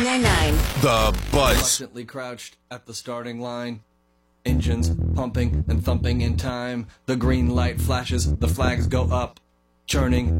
99.9. The Buzz. Reluctantly crouched at the starting line. Engines pumping and thumping in time. The green light flashes, the flags go up. Churning